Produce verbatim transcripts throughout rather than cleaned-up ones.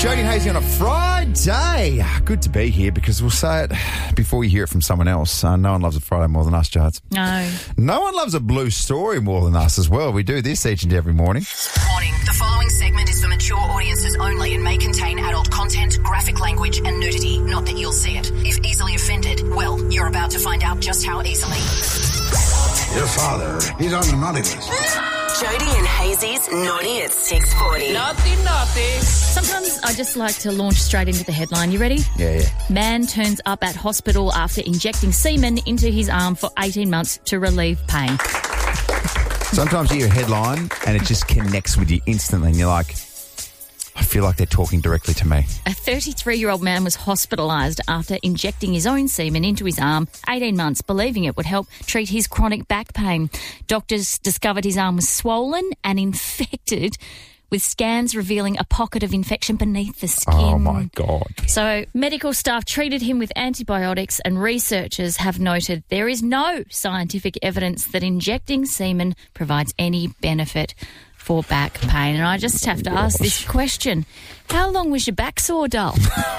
Jody and Hazy on a Friday. Good to be here because we'll say it before you hear it from someone else. Uh, no one loves a Friday more than us, Jards. No. No one loves a blue story more than us as well. We do this each and every morning. Warning, the following segment is for mature audiences only and may contain adult content, graphic language and nudity. Not that you'll see it. If easily offended, well, you're about to find out just how easily. Your father, he's on the naughty list. Jody and Hazy's Naughty at six forty. Naughty, naughty. Sometimes I just like to launch straight into the headline. You ready? Yeah, yeah. Man turns up at hospital after injecting semen into his arm for eighteen months to relieve pain. Sometimes you hear a headline and it just connects with you instantly and you're like, I feel like they're talking directly to me. A thirty-three-year-old man was hospitalised after injecting his own semen into his arm, eighteen months, believing it would help treat his chronic back pain. Doctors discovered his arm was swollen and infected, with scans revealing a pocket of infection beneath the skin. Oh, my God. So medical staff treated him with antibiotics and researchers have noted there is no scientific evidence that injecting semen provides any benefit for back pain. And I just have to ask this question. How long was your back sore, doll?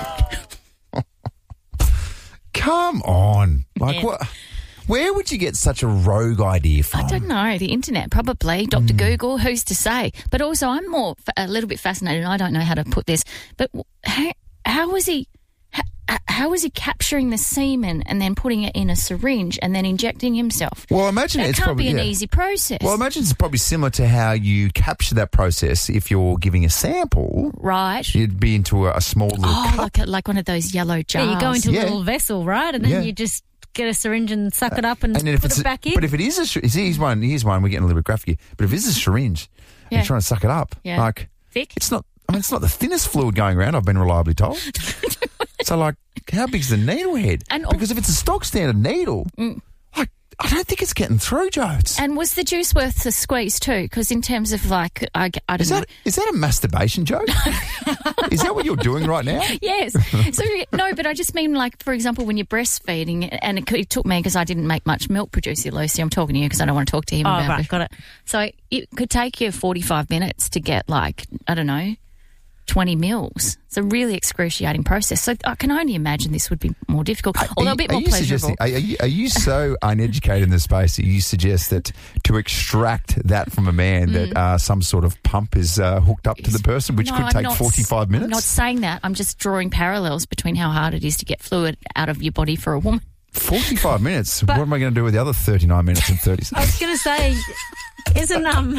Come on. Like, Yeah. what? Where would you get such a rogue idea from? I don't know. The internet, probably. Doctor Mm. Google, who's to say? But also, I'm more a little bit fascinated. I don't know how to put this. But how, how was he... How, how was he capturing the semen and then putting it in a syringe and then injecting himself? Well, imagine that it's can't probably be an yeah. easy process. Well, imagine it's probably similar to how you capture that process if you're giving a sample. Right. You'd be into a, a small little Oh, cup. like a, like one of those yellow jars. Yeah, you go into Yeah. a little vessel, right? And then Yeah. you just get a syringe and suck it up and, And then if put it's it a- back in. But if it is a syringe, here's one, here's one, we're getting a little bit graphic here. But if it's a syringe and Yeah. you're trying to suck it up, Yeah. like, Thick? it's not, I mean, it's not the thinnest fluid going around, I've been reliably told. So, like, how big's the needle head? And al- because if it's a stock standard needle, like, I don't think it's getting through, Jodes. And was the juice worth the squeeze too? Because in terms of like, I, I don't Is know. that is that a masturbation joke? Is that what you're doing right now? Yes. So, no, but I just mean like, for example, when you're breastfeeding, and it, it took me because I didn't make much milk, producer Lucy. I'm talking to you because I don't want to talk to him Oh, about right, it. got it. So it could take you forty-five minutes to get like, I don't know, twenty mils. It's a really excruciating process. So I can only imagine this would be more difficult, although a bit more are you pleasurable. suggesting- Are, are, you, are you so uneducated in this space that you suggest that to extract that from a man that uh, some sort of pump is uh, hooked up to the person, which No, could I'm take not s- forty-five minutes? I'm not saying that. I'm just drawing parallels between how hard it is to get fluid out of your body for a woman. forty-five minutes? What am I going to do with the other thirty-nine minutes and thirty I seconds? was going to say, isn't um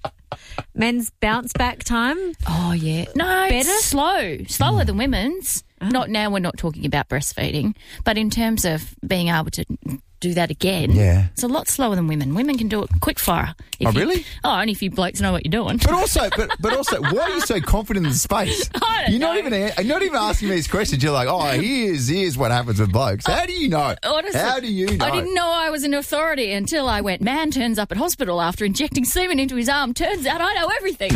men's bounce back time? Oh, yeah. No, Better? it's slow. Slower than women's. Not now, we're not talking about breastfeeding. But in terms of being able to do that again, Yeah. it's a lot slower than women. Women can do it quick fire. If Oh, you- really? Oh, only if you blokes know what you're doing. But also, but but also, why are you so confident in the space? I don't You're not know. even a- you're not even asking me these questions. You're like, oh, here's here's what happens with blokes. How do you know? Honestly, How do you know? I didn't know I was an authority until I went, man turns up at hospital after injecting semen into his arm. Turns out I know everything.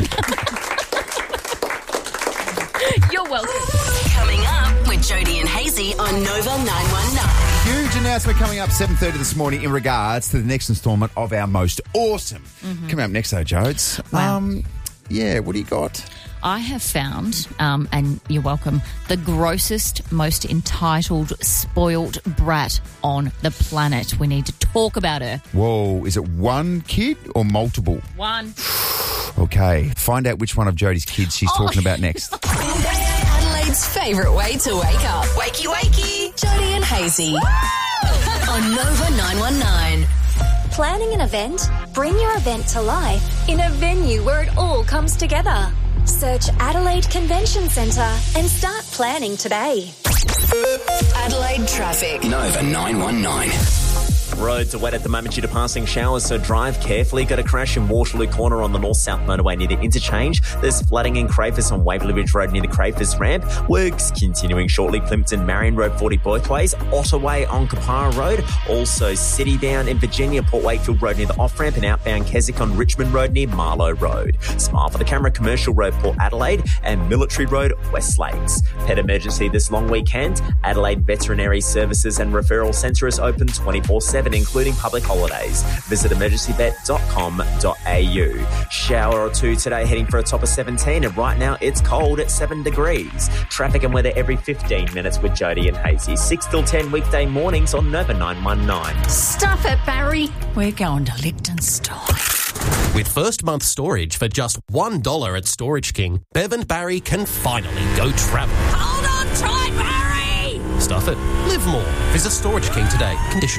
You're welcome. Coming up with Jody and Hazy on Nova nine one nine. Huge announcement coming up seven thirty this morning in regards to the next instalment of our most awesome. Coming up next, though, Jodes. Wow. Um, yeah, what do you got? I have found, um, and you're welcome, the grossest, most entitled, spoilt brat on the planet. We need to talk about her. Whoa, is it one kid or multiple? One. Okay, find out which one of Jodie's kids she's Oh. talking about next. Adelaide's favourite way to wake up. Wakey, wakey. Jody and Hazy on Nova nine one nine. Planning an event? Bring your event to life in a venue where it all comes together. Search Adelaide Convention Centre and start planning today. Adelaide traffic. Nova nine one nine. Roads are wet at the moment due to passing showers, so drive carefully. Got a crash in Waterloo Corner on the north-south motorway near the interchange. There's flooding in Crafers on Waverley Ridge Road near the Crafers ramp. Works continuing shortly. Plimpton, Marion Road, forty both ways. Ottaway on Kapara Road. Also Citybound in Virginia, Port Wakefield Road near the off-ramp, and outbound Keswick on Richmond Road near Marlow Road. Smile for the camera, Commercial Road, Port Adelaide, and Military Road, West Lakes. Pet emergency this long weekend. Adelaide Veterinary Services and Referral Centre is open twenty-four seven. seven, including public holidays. Visit emergency bet dot com dot a u. Shower or two today, heading for a top of seventeen, and right now it's cold at seven degrees. Traffic and weather every fifteen minutes with Jody and Hazy. six till ten weekday mornings on Nova nine one nine. Stuff it, Barry. We're going to Lichtenstein. With first month storage for just one dollar at Storage King, Bev and Barry can finally go travel. Hold on tight, Barry! Stuff it. Live more. Visit Storage King today. Conditions